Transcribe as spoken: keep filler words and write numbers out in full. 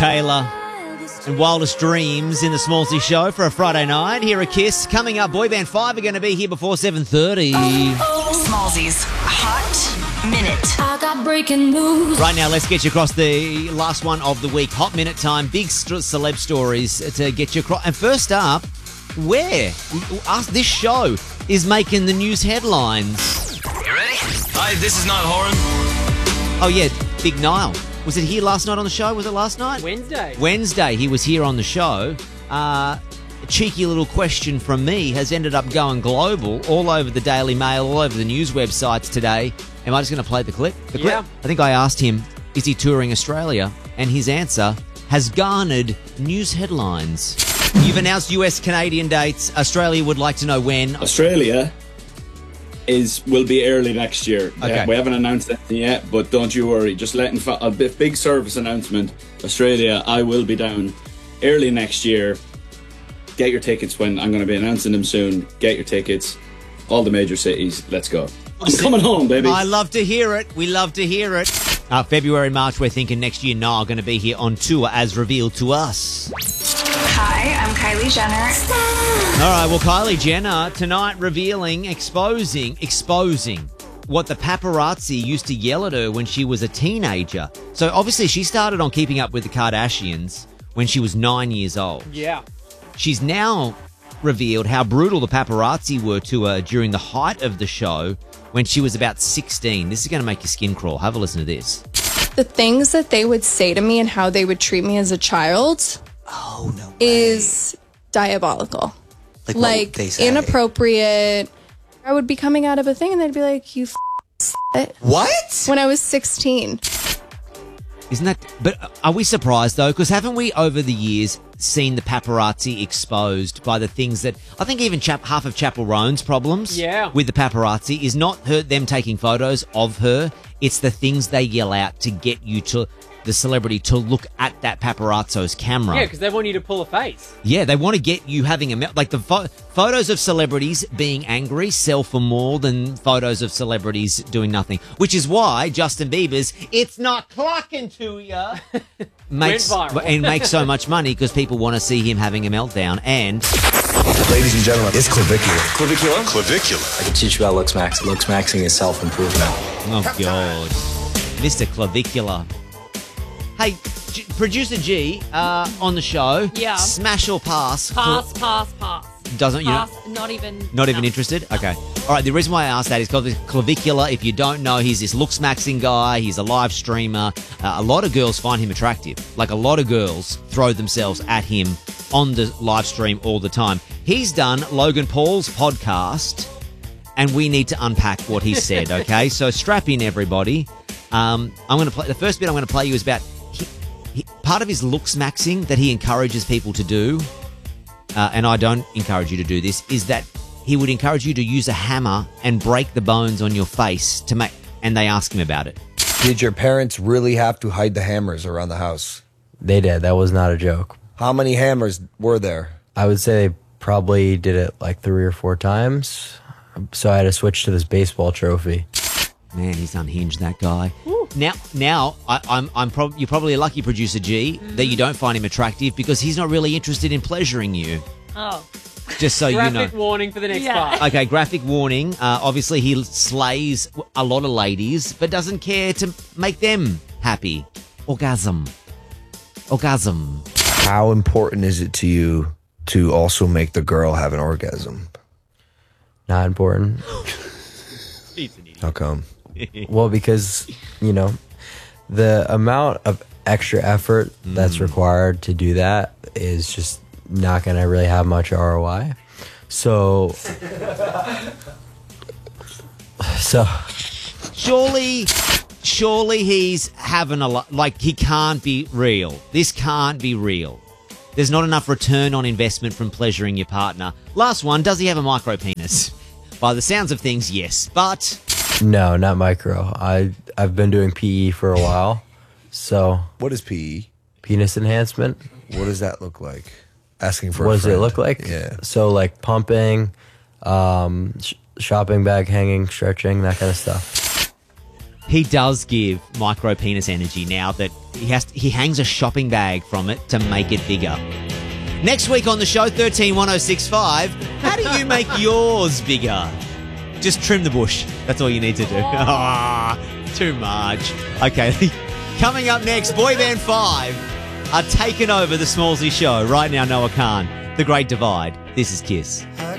Taylor and Wildest Dreams in the Smallsy Show for a Friday night. Here a Kiss. Coming up, Boy Band five are going to be here before seven thirty. Smallsy's Hot Minute. I got breaking news. Right now, let's get you across the last one of the week. Hot Minute time. Big st- celeb stories to get you across. And first up, where? Us, this show is making the news headlines. You ready? Hi, this is Niall Horan. Oh, yeah, Big Niall. Was it here last night on the show? Was it last night? Wednesday. Wednesday, he was here on the show. Uh, a cheeky little question from me has ended up going global, all over the Daily Mail, all over the news websites today. Am I just going to play the clip? The clip? Yeah. I think I asked him, is he touring Australia? And his answer has garnered news headlines. You've announced U S Canadian dates. Australia would like to know when. Australia is will be early next year. Okay. Uh, we haven't announced anything yet, but don't you worry. Just letting fa- a big, big service announcement. Australia, I will be down early next year. Get your tickets when I'm going to be announcing them soon. Get your tickets. All the major cities. Let's go. I'm coming home, baby. I love to hear it. We love to hear it. Uh, February, March, we're thinking next year, Niall going to be here on tour as revealed to us. Hi, I'm Kylie Jenner. All right, well, Kylie Jenner tonight revealing, exposing, exposing what the paparazzi used to yell at her when she was a teenager. So obviously she started on Keeping Up with the Kardashians when she was nine years old. Yeah. She's now revealed how brutal the paparazzi were to her during the height of the show when she was about sixteen. This is going to make your skin crawl. Have a listen to this. The things that they would say to me and how they would treat me as a child Oh, no way. is diabolical. Like, what Like, would they say? inappropriate. I would be coming out of a thing and they'd be like, you f***. What? When I was sixteen. Isn't that... But are we surprised, though? Because haven't we, over the years, seen the paparazzi exposed by the things that... I think even Chap, half of Chapel Roan's problems Yeah. with the paparazzi is not her, them taking photos of her. It's the things they yell out to get you to... the celebrity to look at that paparazzo's camera. Yeah, because they want you to pull a face. Yeah, they want to get you having a melt. Like the pho- photos of celebrities being angry sell for more than photos of celebrities doing nothing. Which is why Justin Bieber's "It's Not Clocking to Ya" makes Went viral. and makes so much money because people want to see him having a meltdown. And Ladies and gentlemen, it's clavicular. Clavicular? Clavicular. I can teach you about looks maxing. Looks maxing is self-improvement. oh god, Mister Clavicular. Hey, G- producer G, uh, on the show. Yeah. Smash or pass? Pass, pass, pass. Doesn't you? Pass, not even. Not even no. interested? Okay. All right, the reason why I asked that is because Clavicular, if you don't know, he's this looks maxing guy. He's a live streamer. Uh, a lot of girls find him attractive. Like a lot of girls throw themselves at him on the live stream all the time. He's done Logan Paul's podcast, and we need to unpack what he said, okay? So strap in, everybody. Um, I'm going to play, the first bit I'm going to play you is about he, he, part of his looks maxing that he encourages people to do, uh, and I don't encourage you to do this, is that he would encourage you to use a hammer and break the bones on your face to make, and they ask him about it. Did your parents really have to hide the hammers around the house? They did. That was not a joke. How many hammers were there? I would say they probably did it like three or four times. So I had to switch to this baseball trophy. Man, he's unhinged, that guy. Now, now I, I'm, I'm prob- you're probably a lucky producer, G, that you don't find him attractive because he's not really interested in pleasuring you. Oh. Just so you know. Graphic warning for the next Yeah. part. Okay, graphic warning. Uh, obviously, he slays a lot of ladies, but doesn't care to make them happy. Orgasm. Orgasm. How important is it to you to also make the girl have an orgasm? Not important. How come? Well, because, you know, the amount of extra effort that's required to do that is just not going to really have much R O I. So, so Surely, surely he's having a lot. Like, he can't be real. This can't be real. There's not enough return on investment from pleasuring your partner. Last one, does he have a micro penis? By the sounds of things, yes. But no, not micro. I, I've been doing P E for a while. So, What is P E? penis enhancement. What does that look like? Asking for What a does it friend. look like? Yeah. So, like pumping, um, sh- shopping bag hanging, stretching, that kind of stuff. He does give micro penis energy now that he has he hangs a shopping bag from it to make it bigger. Next week on the show, thirteen one oh six five, how do you make yours bigger? Just trim the bush. That's all you need to do. Ah, too much. Okay, coming up next, Boy Band five are taking over the Smallsy show. Right now, Noah Khan, The Great Divide. This is Kiss.